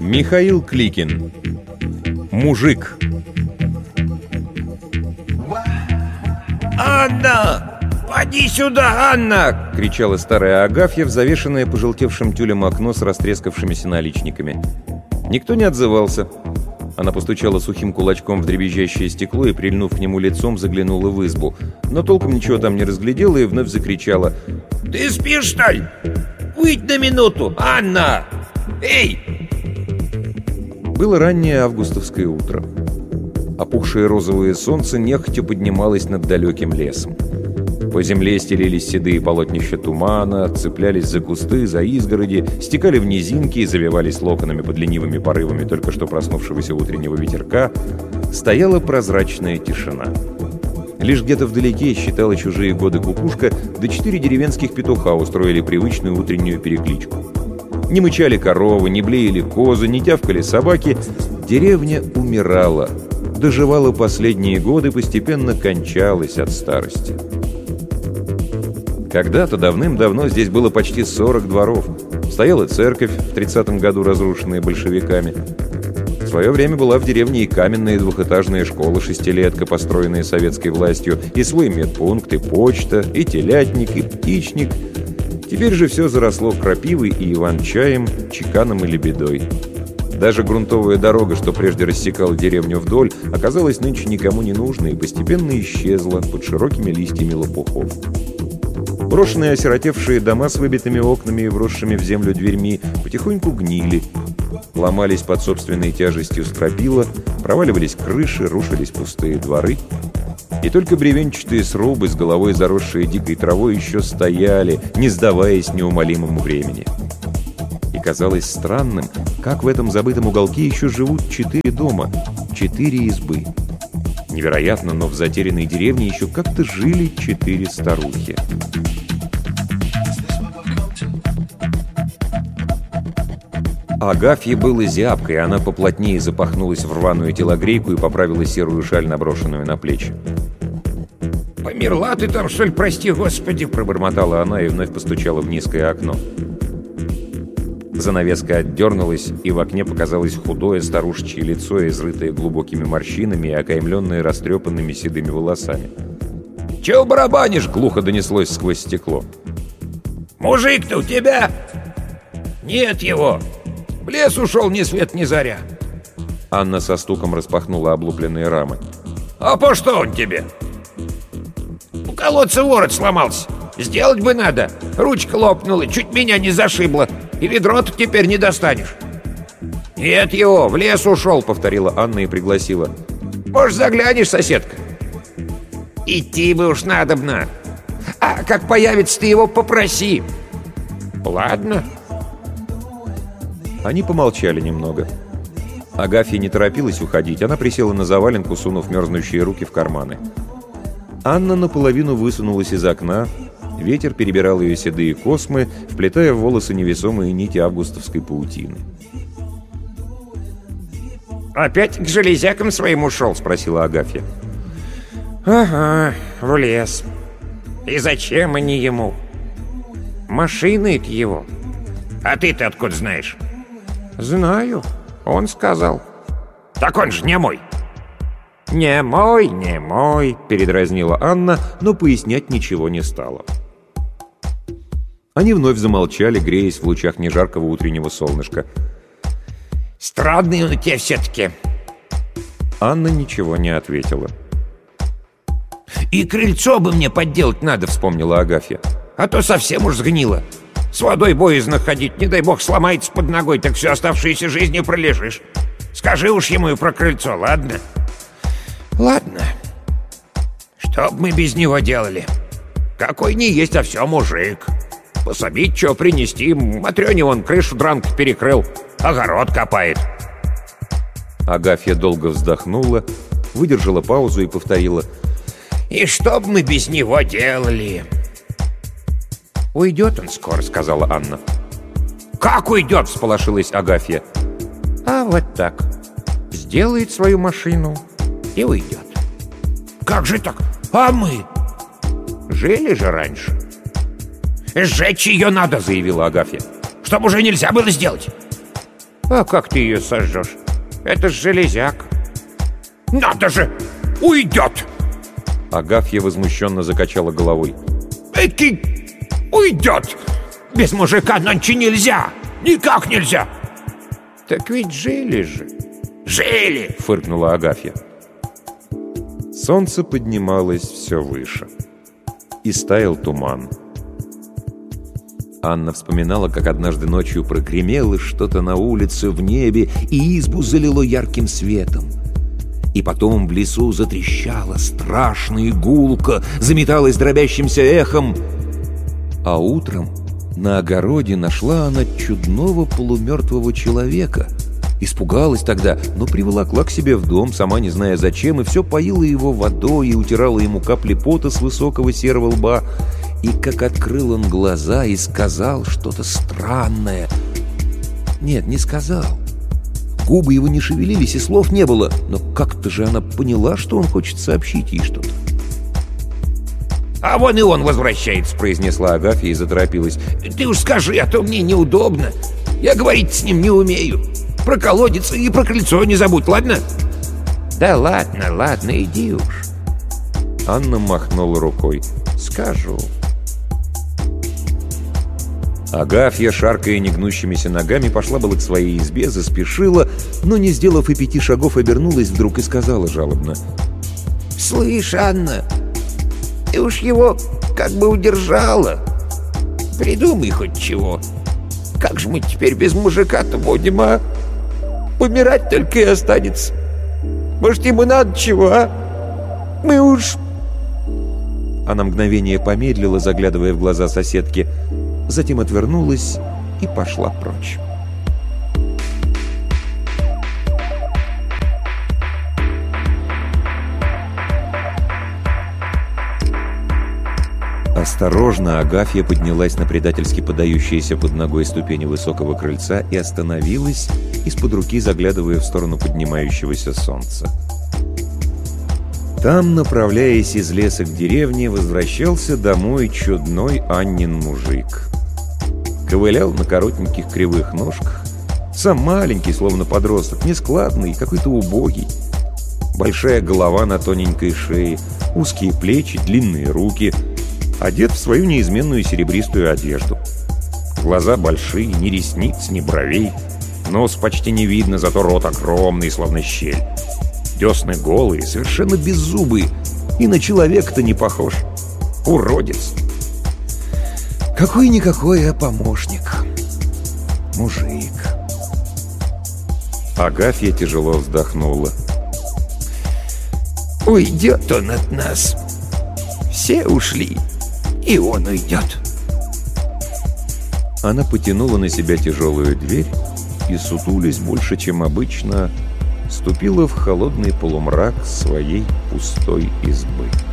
Михаил Кликин. Мужик. «Анна! Поди сюда, Анна!» — кричала старая Агафья в завешенное пожелтевшим тюлем окно с растрескавшимися наличниками. Никто не отзывался. Она постучала сухим кулачком в дребезжащее стекло и, прильнув к нему лицом, заглянула в избу. Но толком ничего там не разглядела и вновь закричала: «Ты спишь, что ли? Выйдь на минуту, Анна! Эй!» Было раннее августовское утро. Опухшее розовое солнце нехотя поднималось над далеким лесом. По земле стелились седые полотнища тумана, цеплялись за кусты, за изгороди, стекали в низинки и завивались локонами под ленивыми порывами только что проснувшегося утреннего ветерка. Стояла прозрачная тишина. Лишь где-то вдалеке считала чужие годы кукушка, да 4 деревенских петуха устроили привычную утреннюю перекличку. Не мычали коровы, не блеяли козы, не тявкали собаки. Деревня умирала, доживала последние годы, постепенно кончалась от старости. Когда-то давным-давно здесь было почти 40 дворов. Стояла церковь, в 30-м году разрушенная большевиками. В свое время была в деревне и каменная двухэтажная школа-шестилетка, построенная советской властью, и свой медпункт, и почта, и телятник, и птичник. Теперь же все заросло крапивой и иван-чаем, чеканом и лебедой. Даже грунтовая дорога, что прежде рассекала деревню вдоль, оказалась нынче никому не нужной и постепенно исчезла под широкими листьями лопухов. Брошенные осиротевшие дома с выбитыми окнами и вросшими в землю дверьми потихоньку гнили, ломались под собственной тяжестью стропила, проваливались крыши, рушились пустые дворы. И только бревенчатые срубы, с головой заросшие дикой травой, еще стояли, не сдаваясь неумолимому времени. И казалось странным, как в этом забытом уголке еще живут 4 дома, 4 избы. Невероятно, но в затерянной деревне еще как-то жили 4 старухи. Агафье было зябко, и она поплотнее запахнулась в рваную телогрейку и поправила серую шаль, наброшенную на плечи. «Померла ты там, что ли, прости господи?» — пробормотала она и вновь постучала в низкое окно. Занавеска отдернулась, и в окне показалось худое старушечье лицо, изрытое глубокими морщинами и окаймленное растрепанными седыми волосами. «Чего барабанишь?» — глухо донеслось сквозь стекло. «Мужик-то у тебя?» «Нет его! В лес ушел ни свет ни заря!» Анна со стуком распахнула облупленные рамы. «А по что он тебе?» «У колодца ворот сломался. Сделать бы надо. Ручка лопнула, чуть меня не зашибла. И ведро-то теперь не достанешь». «Нет его, в лес ушел», — повторила Анна и пригласила. «Может, заглянешь, соседка?» «Идти бы уж надобно. А как появится, ты его попроси». «Ладно». Они помолчали немного. Агафья не торопилась уходить. Она присела на заваленку, сунув мерзнущие руки в карманы. Анна наполовину высунулась из окна. Ветер перебирал ее седые космы, вплетая в волосы невесомые нити августовской паутины. «Опять к железякам своим ушел?» — спросила Агафья. «Ага, в лес. И зачем они ему? Машина это его. А ты-то откуда знаешь?» «Знаю, он сказал». «Так он же не мой». «Не мой, не мой», — передразнила Анна, но пояснять ничего не стала. Они вновь замолчали, греясь в лучах нежаркого утреннего солнышка. «Странный он у тебя все-таки». Анна ничего не ответила. «И крыльцо бы мне подделать надо», — вспомнила Агафья. «А то совсем уж сгнило. С водой боязно ходить, не дай бог сломается под ногой, так всю оставшуюся жизнь и пролежишь. Скажи уж ему и про крыльцо, ладно?» «Ладно. Что б мы без него делали? Какой не есть, а все мужик. Пособить, что принести, Матрёне вон крышу дранкой перекрыл, огород копает». Агафья долго вздохнула, выдержала паузу и повторила: «И что б мы без него делали?» «Уйдет он скоро», — сказала Анна. «Как уйдет?» — всполошилась Агафья. «А вот так. Сделает свою машину и уйдет». «Как же так? А мы?» «Жили же раньше». «Сжечь ее надо», — заявила Агафья. «Чтобы уже нельзя было сделать». А как ты ее сожжешь? Это ж железяк. Надо же! Уйдет! Агафья возмущенно закачала головой. Эки уйдет! Без мужика нонче нельзя! Никак нельзя! Так ведь жили же! Жили! Фыркнула Агафья. Солнце поднималось все выше. И стаял туман. Анна вспоминала, как однажды ночью прогремело что-то на улице, в небе, и избу залило ярким светом. И потом в лесу затрещало страшно и гулко, заметалось дробящимся эхом. А утром на огороде нашла она чудного полумертвого человека. Испугалась тогда, но приволокла к себе в дом, сама не зная зачем, и все поила его водой и утирала ему капли пота с высокого серого лба. И как открыл он глаза и сказал что-то странное. Нет, не сказал. Губы его не шевелились, и слов не было, но как-то же она поняла, что он хочет сообщить ей что-то. «А вон и он возвращается», — произнесла Агафья и заторопилась. «Ты уж скажи, а то мне неудобно. Я говорить с ним не умею. Про колодец и про крыльцо не забудь, ладно?» «Да ладно, ладно, иди уж». Анна махнула рукой. «Скажу». Агафья, шаркая негнущимися ногами, пошла было к своей избе, заспешила, но, не сделав и 5 шагов, обернулась вдруг и сказала жалобно. «Слышь, Анна, ты уж его как бы удержала. Придумай хоть чего. Как же мы теперь без мужика-то будем, а? Умирать только и останется. Может, ему надо чего, а? Мы уж...» Она мгновение помедлила, заглядывая в глаза соседки, затем отвернулась и пошла прочь. Осторожно Агафья поднялась на предательски подающиеся под ногой ступени высокого крыльца и остановилась, из-под руки заглядывая в сторону поднимающегося солнца. Там, направляясь из леса к деревне, возвращался домой чудной Аннин мужик. Ковылял на коротеньких кривых ножках, сам маленький, словно подросток, нескладный, какой-то убогий. Большая голова на тоненькой шее, узкие плечи, длинные руки, одет в свою неизменную серебристую одежду. Глаза большие, ни ресниц, ни бровей, нос почти не видно, зато рот огромный, словно щель. Десны голые, совершенно беззубые, и на человека-то не похож. Уродец. Какой-никакой, а помощник. Мужик. Агафья тяжело вздохнула. «Уйдет он от нас. Все ушли, и он уйдет». Она потянула на себя тяжелую дверь и, сутулясь больше, чем обычно, ступила в холодный полумрак своей пустой избы.